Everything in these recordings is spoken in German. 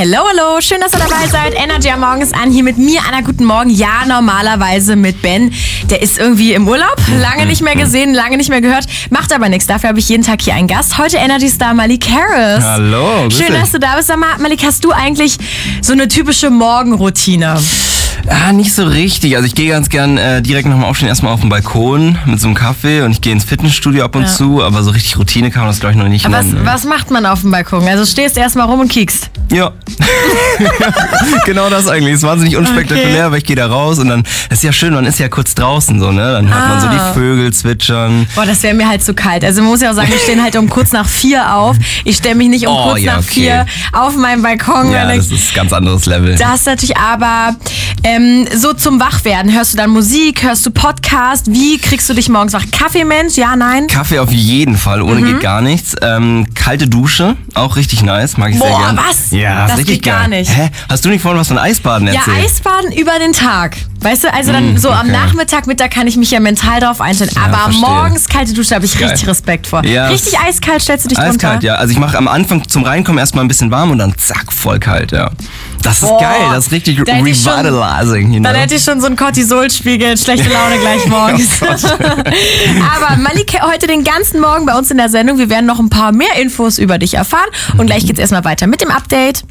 Hallo, schön, dass ihr dabei seid. Energy am Morgen ist an, hier mit mir, Anna, guten Morgen. Ja, normalerweise mit Ben. Der ist irgendwie im Urlaub, lange nicht mehr gesehen, lange nicht mehr gehört. Macht aber nichts, dafür habe ich jeden Tag hier einen Gast. Heute Energy-Star Malik Harris. Hallo, schön, dass du da bist. Sag mal, Malik, hast du eigentlich so eine typische Morgenroutine? Nicht so richtig. Also ich gehe ganz gern direkt nach dem Aufstehen erstmal auf den Balkon mit so einem Kaffee und ich gehe ins Fitnessstudio ab und zu, aber so richtig Routine kann man das, glaube ich, noch nicht nennen. Was macht man auf dem Balkon? Also stehst erstmal rum und kiekst? Ja, genau das eigentlich. Ist wahnsinnig unspektakulär, weil ich gehe da raus und dann, das ist ja schön, man ist ja kurz draußen so, ne? Dann hört man so die Vögel zwitschern. Boah, das wäre mir halt zu kalt. Also man muss ja auch sagen, wir stehen halt um kurz nach 4 auf. Ich stelle mich nicht um kurz nach 4 auf meinen Balkon. Ja, das ist ein ganz anderes Level. Das ist natürlich aber so zum Wachwerden. Hörst du dann Musik, hörst du Podcast? Wie kriegst du dich morgens wach? Kaffeemensch? Ja, nein? Kaffee auf jeden Fall, ohne geht gar nichts. Kalte Dusche, auch richtig nice, mag ich sehr gerne. Boah, was? Ja, das richtig geht gar nicht. Hä? Hast du nicht vorhin was von Eisbaden erzählt? Ja, Eisbaden über den Tag. Weißt du, also dann so am Nachmittag, Mittag kann ich mich ja mental drauf einstellen. Ja, aber verstehe. morgens kalte Dusche habe ich richtig Respekt vor. Ja, richtig eiskalt stellst du dich drunter? Eiskalt, ja. Also ich mache am Anfang zum Reinkommen erstmal ein bisschen warm und dann zack, voll kalt, ja. Das ist geil, das ist richtig revitalizing. Dann hätte ich schon so einen Cortisolspiegel, schlechte Laune gleich morgens. Aber Malik, heute den ganzen Morgen bei uns in der Sendung. Wir werden noch ein paar mehr Infos über dich erfahren. Und gleich geht's erstmal weiter mit dem Update.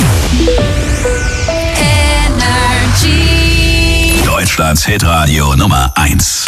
Deutschlands Hitradio Nummer 1.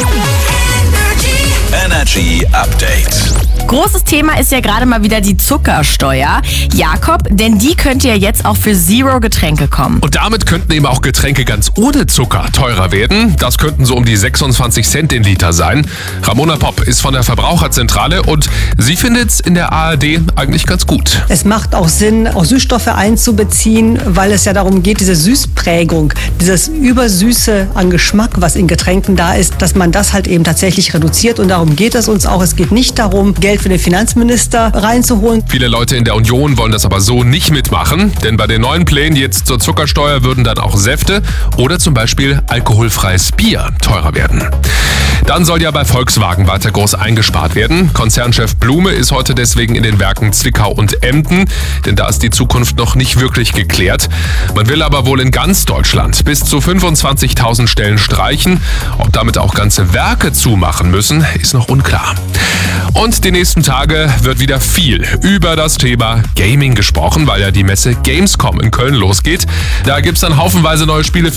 Energy Update. Großes Thema ist ja gerade mal wieder die Zuckersteuer. Jakob, denn die könnte ja jetzt auch für Zero-Getränke kommen. Und damit könnten eben auch Getränke ganz ohne Zucker teurer werden. Das könnten so um die 26 Cent den Liter sein. Ramona Popp ist von der Verbraucherzentrale und sie findet es in der ARD eigentlich ganz gut. Es macht auch Sinn, auch Süßstoffe einzubeziehen, weil es ja darum geht, diese Süßprägung, dieses Übersüße an Geschmack, was in Getränken da ist, dass man das halt eben tatsächlich reduziert. Und darum geht es uns auch. Es geht nicht darum, Geld für den Finanzminister reinzuholen. Viele Leute in der Union wollen das aber so nicht mitmachen, denn bei den neuen Plänen jetzt zur Zuckersteuer würden dann auch Säfte oder zum Beispiel alkoholfreies Bier teurer werden. Dann soll ja bei Volkswagen weiter groß eingespart werden. Konzernchef Blume ist heute deswegen in den Werken Zwickau und Emden, denn da ist die Zukunft noch nicht wirklich geklärt. Man will aber wohl in ganz Deutschland bis zu 25.000 Stellen streichen. Ob damit auch ganze Werke zumachen müssen, ist noch unklar. Und die nächsten Tage wird wieder viel über das Thema Gaming gesprochen, weil ja die Messe Gamescom in Köln losgeht. Da gibt's dann haufenweise neue Spiele